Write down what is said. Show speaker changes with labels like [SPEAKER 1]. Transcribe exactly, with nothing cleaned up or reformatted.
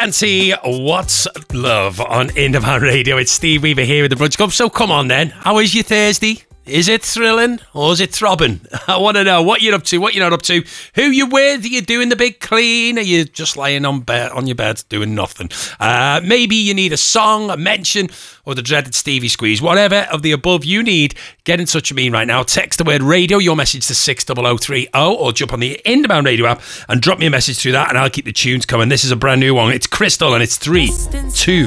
[SPEAKER 1] Fancy What's Love on Independent Radio. It's Steve Weaver here with the Brunch Club. So come on then, how is your Thursday? Is it thrilling or is it throbbing? I want to know what you're up to, what you're not up to, who you're with. Are you doing the big clean? Are you just lying on bed on your bed doing nothing? Uh, maybe you need a song, a mention, or the dreaded Stevie squeeze. Whatever of the above you need, get in touch with me right now. Text the word radio, your message to six zero zero three zero, or jump on the Independent Radio app and drop me a message through that, and I'll keep the tunes coming. This is a brand new one. It's Crystal, and it's three, two.